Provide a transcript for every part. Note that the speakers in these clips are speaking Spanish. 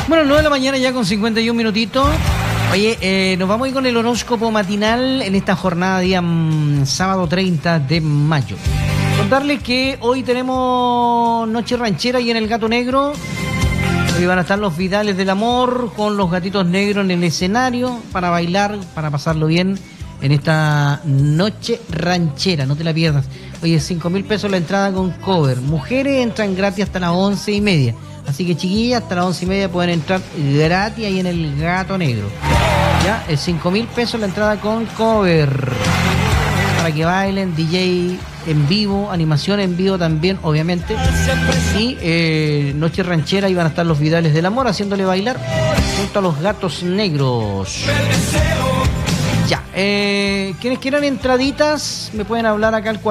Bueno, 9 de la mañana ya con 51 minutitos. Oye, nos vamos a ir con el horóscopo matinal en esta jornada día sábado 30 de mayo. Contarles que hoy tenemos noche ranchera y en el Gato Negro. Hoy van a estar los Vidales del Amor con los Gatitos Negros en el escenario para bailar, para pasarlo bien en esta noche ranchera. No te la pierdas. Oye, 5.000 pesos la entrada con cover. Mujeres entran gratis hasta las 11:30. Así que chiquillas, hasta las 11:30 pueden entrar gratis ahí en el Gato Negro. Ya, es 5.000 pesos la entrada con cover. Para que bailen, DJ en vivo, animación en vivo también, obviamente. Y noche ranchera, y van a estar los Vidales del Amor haciéndole bailar junto a los Gatos Negros. Ya, quienes quieran entraditas, me pueden hablar acá al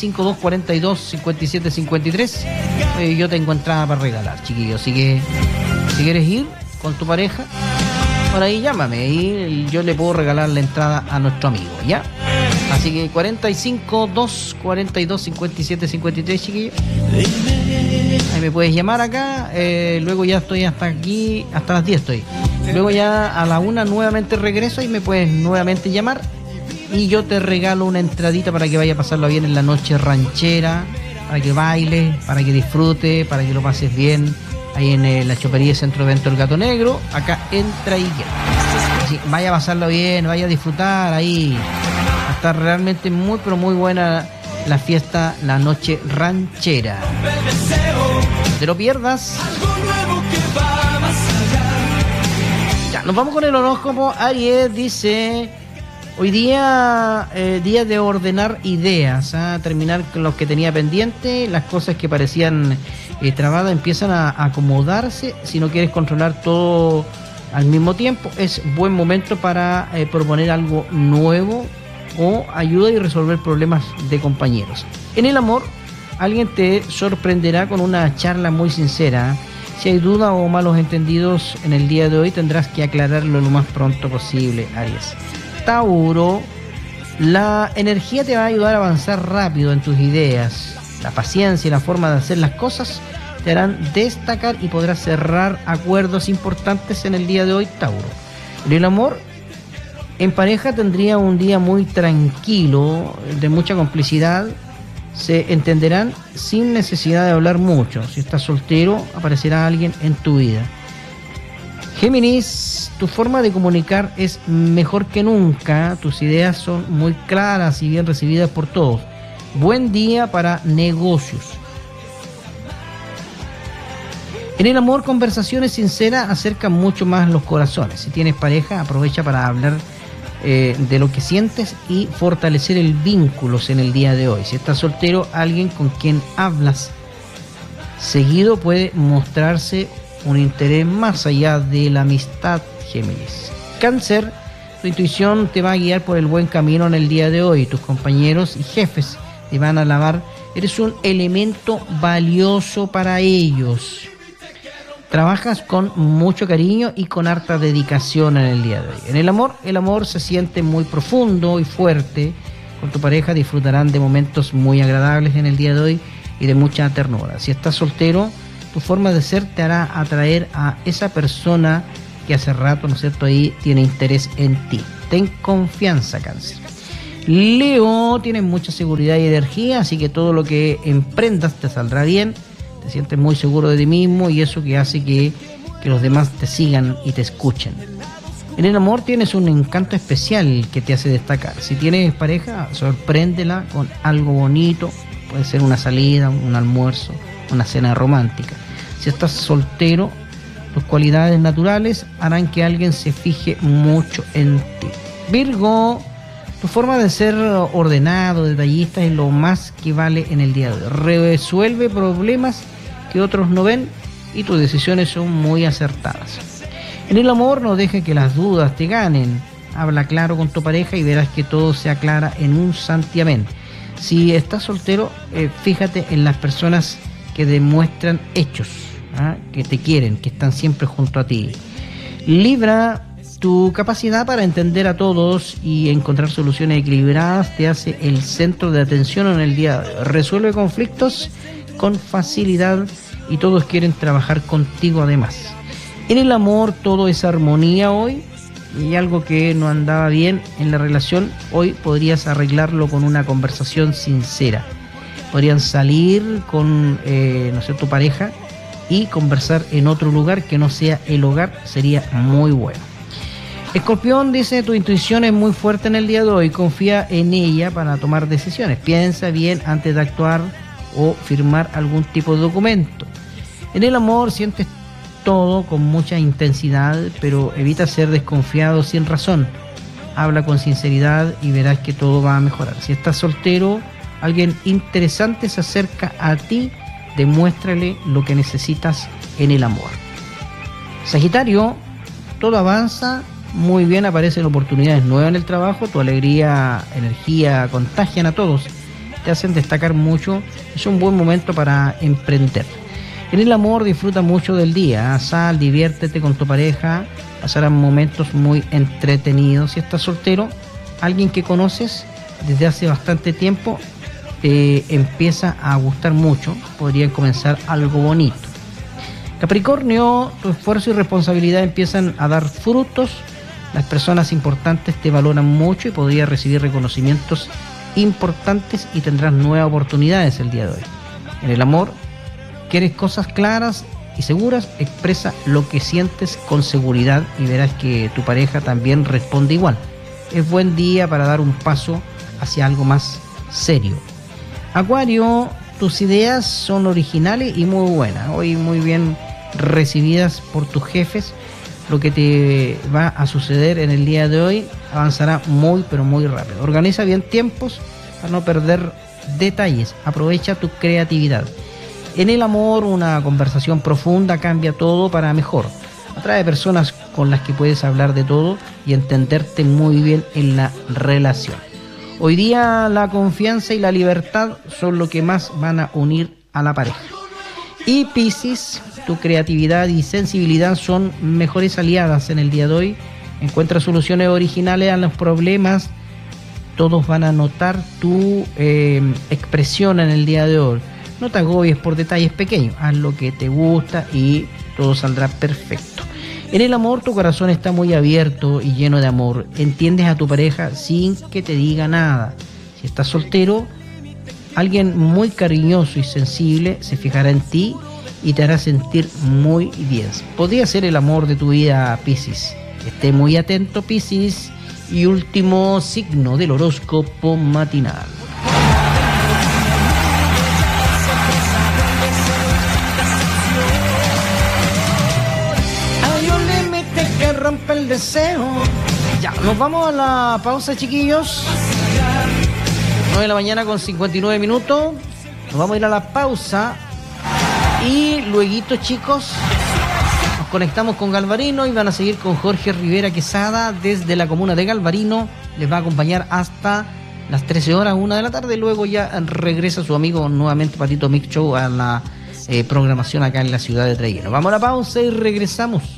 452425753. Yo tengo entrada para regalar, chiquillos. Así que si quieres ir con tu pareja, por ahí llámame y yo le puedo regalar la entrada a nuestro amigo, ¿ya? Así que 452425753, chiquillos. Ahí me puedes llamar acá. Luego ya estoy hasta aquí, hasta las 10 estoy. Luego ya a la 1 nuevamente regreso y me puedes nuevamente llamar. Y yo te regalo una entradita para que vaya a pasarlo bien en la noche ranchera. Para que bailes, para que disfrutes, para que lo pases bien. Ahí en la chopería Centro Evento El Gato Negro. Acá entra y ya. Así, vaya a pasarlo bien, vaya a disfrutar ahí. Va a estar realmente muy, pero muy buena la fiesta, la noche ranchera. No te lo pierdas. Ya, nos vamos con el horóscopo. Aries dice: hoy día, día de ordenar ideas, terminar con lo que tenía pendiente, las cosas que parecían trabadas empiezan a acomodarse. Si no quieres controlar todo al mismo tiempo, es buen momento para proponer algo nuevo o ayuda y resolver problemas de compañeros. En el amor, alguien te sorprenderá con una charla muy sincera. Si hay dudas o malos entendidos en el día de hoy, tendrás que aclararlo lo más pronto posible, Aries. Tauro, la energía te va a ayudar a avanzar rápido en tus ideas. La paciencia y la forma de hacer las cosas te harán destacar y podrás cerrar acuerdos importantes en el día de hoy, Tauro. En el amor, en pareja tendría un día muy tranquilo, de mucha complicidad. Se entenderán sin necesidad de hablar mucho. Si estás soltero, aparecerá alguien en tu vida. Géminis, tu forma de comunicar es mejor que nunca. Tus ideas son muy claras y bien recibidas por todos. Buen día para negocios. En el amor, conversaciones sinceras acercan mucho más los corazones. Si tienes pareja, aprovecha para hablar de lo que sientes y fortalecer el vínculo en el día de hoy. Si estás soltero, alguien con quien hablas seguido puede mostrarse un interés más allá de la amistad, Géminis. Cáncer, tu intuición te va a guiar por el buen camino en el día de hoy. Tus compañeros y jefes te van a alabar. Eres un elemento valioso para ellos. Trabajas con mucho cariño y con harta dedicación en el día de hoy. En el amor se siente muy profundo y fuerte. Con tu pareja disfrutarán de momentos muy agradables en el día de hoy y de mucha ternura. Si estás soltero, tu forma de ser te hará atraer a esa persona que hace rato, ¿no es cierto?, ahí tiene interés en ti. Ten confianza, Cáncer. Leo, tienes mucha seguridad y energía, así que todo lo que emprendas te saldrá bien. Te sientes muy seguro de ti mismo y eso que hace que los demás te sigan y te escuchen. En el amor tienes un encanto especial que te hace destacar. Si tienes pareja, sorpréndela con algo bonito. Puede ser una salida, un almuerzo, una cena romántica. Si estás soltero, tus cualidades naturales harán que alguien se fije mucho en ti. Virgo, tu forma de ser ordenado, detallista es lo más que vale en el día de hoy. Resuelve problemas que otros no ven y tus decisiones son muy acertadas. En el amor, no dejes que las dudas te ganen. Habla claro con tu pareja y verás que todo se aclara en un santiamén. Si estás soltero, fíjate en las personas que demuestran hechos, que te quieren, que están siempre junto a ti. Libra, tu capacidad para entender a todos y encontrar soluciones equilibradas te hace el centro de atención en el día. Resuelve conflictos con facilidad y todos quieren trabajar contigo además. En el amor todo es armonía hoy, y algo que no andaba bien en la relación, hoy podrías arreglarlo con una conversación sincera. Podrían salir con no sé, tu pareja y conversar en otro lugar que no sea el hogar, sería muy bueno. Escorpión dice: tu intuición es muy fuerte en el día de hoy, confía en ella para tomar decisiones, piensa bien antes de actuar o firmar algún tipo de documento. En el amor sientes todo con mucha intensidad, pero evita ser desconfiado sin razón. Habla con sinceridad y verás que todo va a mejorar. Si estás soltero, alguien interesante se acerca a ti, demuéstrale lo que necesitas en el amor. Sagitario, todo avanza muy bien, aparecen oportunidades nuevas en el trabajo, tu alegría, energía contagian a todos, te hacen destacar mucho, es un buen momento para emprender. En el amor disfruta mucho del día, sal, diviértete con tu pareja, pasarán momentos muy entretenidos. Si estás soltero, alguien que conoces desde hace bastante tiempo te empieza a gustar mucho, podrían comenzar algo bonito. Capricornio, tu esfuerzo y responsabilidad empiezan a dar frutos, las personas importantes te valoran mucho y podrías recibir reconocimientos importantes y tendrás nuevas oportunidades el día de hoy. En el amor, quieres cosas claras y seguras, expresa lo que sientes con seguridad y verás que tu pareja también responde igual. Es buen día para dar un paso hacia algo más serio. Acuario, tus ideas son originales y muy buenas, hoy muy bien recibidas por tus jefes. Lo que te va a suceder en el día de hoy avanzará muy pero muy rápido. Organiza bien tiempos para no perder detalles, aprovecha tu creatividad. En el amor, una conversación profunda cambia todo para mejor. Atrae personas con las que puedes hablar de todo y entenderte muy bien en la relación. Hoy día la confianza y la libertad son lo que más van a unir a la pareja. Y Piscis, tu creatividad y sensibilidad son mejores aliadas en el día de hoy. Encuentra soluciones originales a los problemas. Todos van a notar tu expresión en el día de hoy. No te agobies por detalles pequeños, haz lo que te gusta y todo saldrá perfecto. En el amor, tu corazón está muy abierto y lleno de amor. Entiendes a tu pareja sin que te diga nada. Si estás soltero, alguien muy cariñoso y sensible se fijará en ti y te hará sentir muy bien. Podría ser el amor de tu vida, Piscis. Esté muy atento, Piscis. Y último signo del horóscopo matinal. Rompe el deseo. Ya, nos vamos a la pausa, chiquillos. 9 de la mañana con 59 minutos. Nos vamos a ir a la pausa. Y luego, chicos, nos conectamos con Galvarino y van a seguir con Jorge Rivera Quesada desde la comuna de Galvarino. Les va a acompañar hasta las 13 horas, 1 de la tarde. Luego ya regresa su amigo nuevamente Patito Mix Show a la programación acá en la ciudad de Trelleno. Vamos a la pausa y regresamos.